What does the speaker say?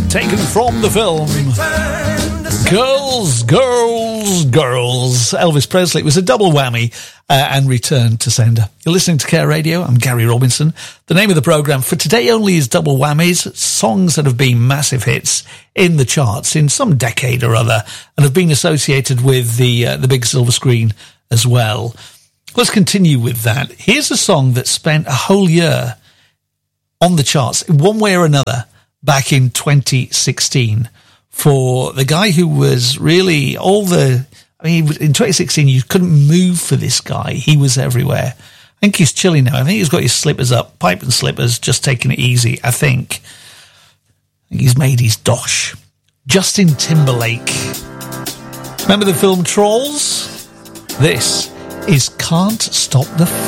taken from the film Girls, Girls, Girls. Elvis Presley. It was a double whammy and Return to Sender. You're listening to Care Radio. I'm Gary Robinson. The name of the programme for today only is Double Whammies, songs that have been massive hits in the charts in some decade or other and have been associated with the big silver screen as well. Let's continue with that. Here's a song that spent a whole year on the charts in one way or another back in 2016 for the guy who was really in 2016 you couldn't move for this guy. He was everywhere. I think he's chilling now. I think he's got his slippers up, pipe and slippers, just taking it easy. I think he's made his dosh. Justin Timberlake. Remember the film Trolls? This is Can't Stop the